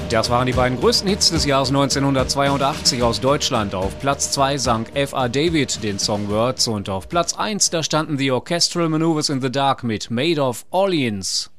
Das waren die beiden größten Hits des Jahres 1982 aus Deutschland. Auf Platz 2 sang F.A. David den Song Words und auf Platz 1 da standen The Orchestral Maneuvers in the Dark mit Made of Orleans.